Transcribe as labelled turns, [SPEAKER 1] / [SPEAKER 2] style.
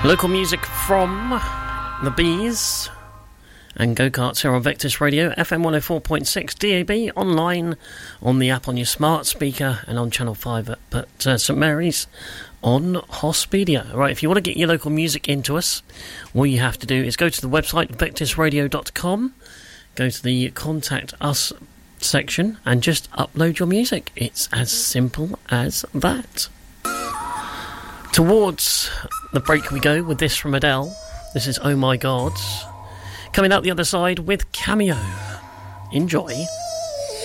[SPEAKER 1] Local music from the Bees and Go-Karts here on Vectis Radio, FM 104.6 DAB, online on the app on your smart speaker and on Channel 5 at St Mary's on Hospedia. Right, if you want to get your local music into us, all you have to do is go to the website vectisradio.com, go to the Contact Us section and just upload your music. It's as simple as that. Towards the break we go with this from Adele. This is Oh My God. Coming out the other side with Cameo. Enjoy.